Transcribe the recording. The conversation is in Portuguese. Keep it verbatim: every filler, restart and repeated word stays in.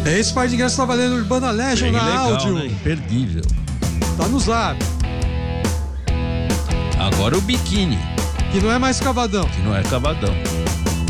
É, esse par de ingressos tá valendo Urbana Legend Bem na legal, áudio. né? Imperdível. Tá no zap. Agora o biquíni, Que não é mais cavadão. que não é cavadão.